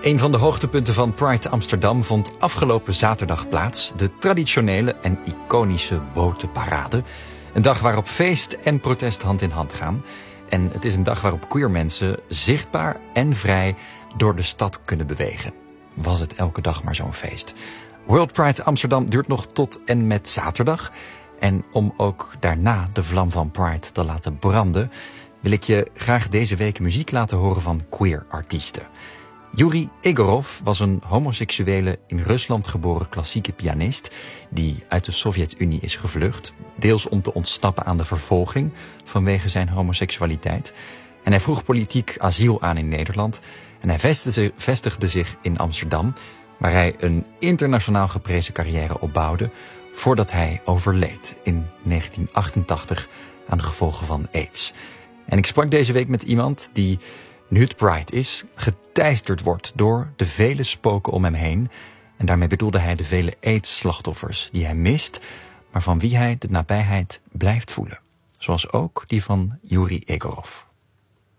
Een van de hoogtepunten van Pride Amsterdam vond afgelopen zaterdag plaats. De traditionele en iconische botenparade. Een dag waarop feest en protest hand in hand gaan. En het is een dag waarop queer mensen zichtbaar en vrij door de stad kunnen bewegen. Was het elke dag maar zo'n feest. World Pride Amsterdam duurt nog tot en met zaterdag. En om ook daarna de vlam van Pride te laten branden, wil ik je graag deze week muziek laten horen van queer artiesten. Yuri Egorov was een homoseksuele in Rusland geboren klassieke pianist die uit de Sovjet-Unie is gevlucht, deels om te ontsnappen aan de vervolging vanwege zijn homoseksualiteit. En hij vroeg politiek asiel aan in Nederland en hij vestigde zich in Amsterdam, waar hij een internationaal geprezen carrière opbouwde voordat hij overleed in 1988 aan de gevolgen van AIDS. En ik sprak deze week met iemand die, nu het Pride is, geteisterd wordt door de vele spoken om hem heen. En daarmee bedoelde hij de vele AIDS-slachtoffers die hij mist, maar van wie hij de nabijheid blijft voelen. Zoals ook die van Yuri Egorov.